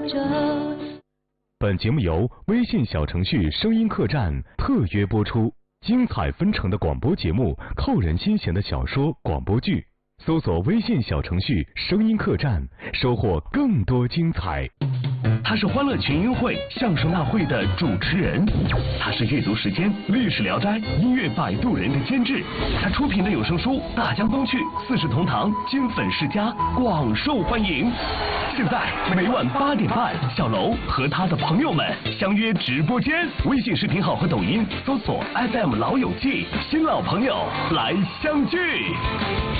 着。 本节目由微信小程序声音客栈特约播出，精彩纷呈的广播节目，扣人心弦的小说广播剧，搜索微信小程序声音客栈，收获更多精彩。 他是欢乐群英会相声大会的主持人，他是阅读时间历史聊斋音乐摆渡人的监制，他出品的有声书《大江东去》四世同堂金粉世家广受欢迎。现在每晚8点半，小楼和他的朋友们相约直播间，微信视频号和抖音搜索 FM 老友记，新老朋友来相聚。